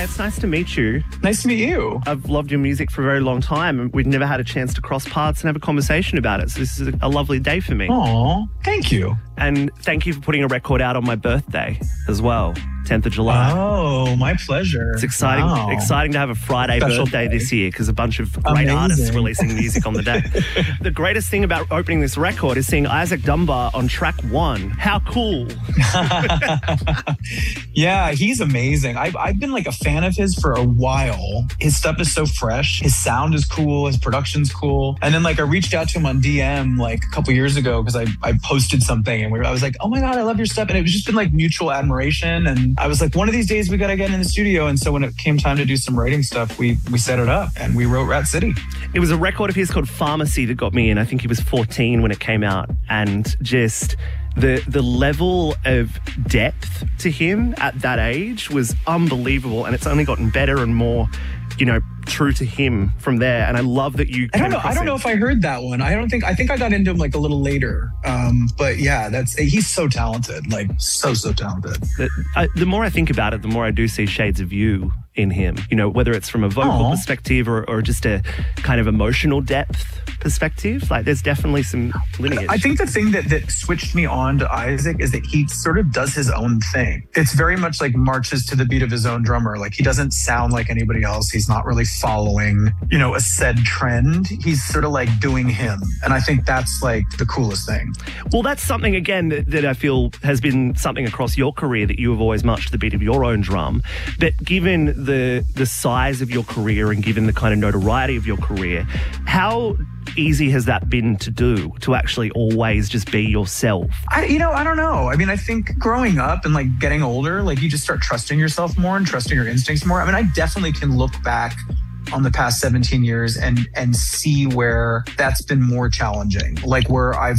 it's nice to meet you. Nice to meet you. I've loved your music for a very long time, and we've never had a chance to cross paths and have a conversation about it. So this is a lovely day for me. Aw, thank you. And thank you for putting a record out on my birthday as well, 10th of July. Oh, my pleasure. It's exciting, exciting to have a Friday Special birthday day. this year because a bunch of great artists releasing music on the day. The greatest thing about opening this record is seeing Isaac Dunbar on track 1. How cool. Yeah, he's amazing. I've been like a fan of his for a while. His stuff is so fresh. His sound is cool. His production's cool. And then like I reached out to him on DM like a couple years ago because I posted something and I was like, oh my God, I love your stuff. And it was just been like mutual admiration. And I was like, one of these days we got to get in the studio. And so when it came time to do some writing stuff, we set it up and we wrote Rat City. It was a record of his called Pharmacy that got me in. I think he was 14 when it came out. And just the level of depth to him at that age was unbelievable. And it's only gotten better and more, true to him from there. And I love that you I don't know if I heard that one. I think I got into him like a little later. But yeah, he's so talented, like so talented. The more I think about it, the more I do see shades of you in him, whether it's from a vocal perspective or just a kind of emotional depth perspective. Like there's definitely some lineage. I think the thing that switched me on to Isaac is that he sort of does his own thing. It's very much like marches to the beat of his own drummer. Like he doesn't sound like anybody else. He's not really following, a said trend. He's sort of like doing him. And I think that's like the coolest thing. Well, that's something, again, that I feel has been something across your career that you have always marched to the beat of your own drum. But given the size of your career and given the kind of notoriety of your career, how easy has that been to do, to actually always just be yourself? I don't know. I mean, I think growing up and like getting older, like you just start trusting yourself more and trusting your instincts more. I mean, I definitely can look back on the past 17 years and see where that's been more challenging. Like where I've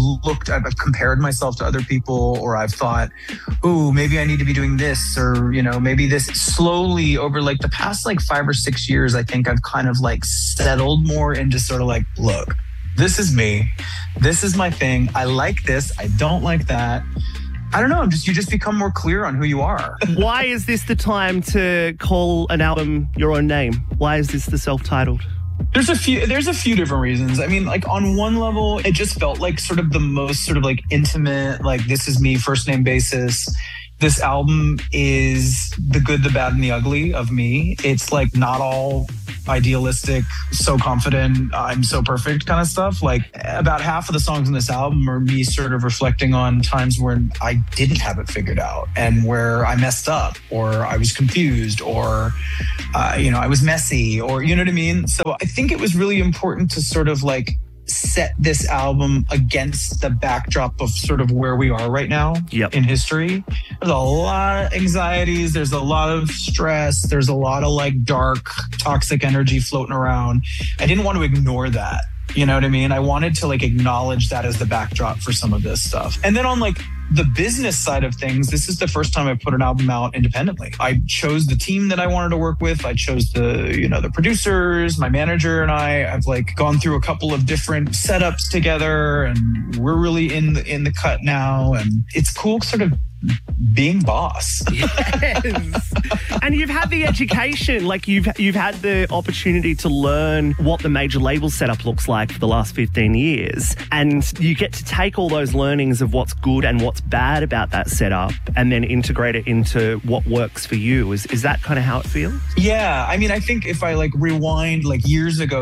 compared myself to other people, or I've thought, ooh, maybe I need to be doing this, or, maybe this. Slowly over like the past like 5 or 6 years, I think I've kind of like settled more into sort of like, look, this is me. This is my thing. I like this. I don't like that. I don't know. You just become more clear on who you are. Why is this the time to call an album your own name? Why is this the self-titled? There's a few different reasons. I mean, like on one level, it just felt like sort of the most sort of like intimate, like this is me, first name basis. This album is the good, the bad, and the ugly of me. It's like not all idealistic, so confident, I'm so perfect kind of stuff. Like about half of the songs on this album are me sort of reflecting on times when I didn't have it figured out and where I messed up, or I was confused, or, I was messy, or, you know what I mean? So I think it was really important to sort of like set this album against the backdrop of sort of where we are right now in history. There's a lot of anxieties. There's a lot of stress. There's a lot of like dark, toxic energy floating around. I didn't want to ignore that. You know what I mean? I wanted to like acknowledge that as the backdrop for some of this stuff. And then on like the business side of things, this is the first time I put an album out independently. I chose the team that I wanted to work with. I chose the producers, my manager and I've like gone through a couple of different setups together, and we're really in the cut now. And it's cool sort of being boss. Yes. And you've had the education, like you've had the opportunity to learn what the major label setup looks like for the last 15 years. And you get to take all those learnings of what's good and what's bad about that setup and then integrate it into what works for you. Is that kind of how it feels? Yeah. I mean, I think if I like rewind like years ago,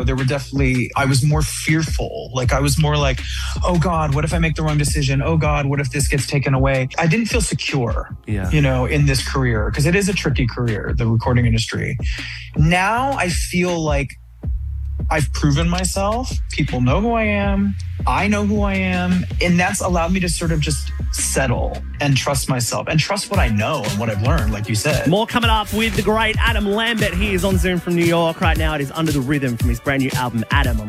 I was more fearful. Like I was more like, oh God, what if I make the wrong decision? Oh God, what if this gets taken away? I didn't feel secure, in this career, because it is a tricky career, the recording industry. Now I feel like I've proven myself. People know who I am. I know who I am. And that's allowed me to sort of just settle and trust myself and trust what I know and what I've learned, like you said. More coming up with the great Adam Lambert. He is on Zoom from New York right now. It is Under the Rhythm from his brand new album, Adam.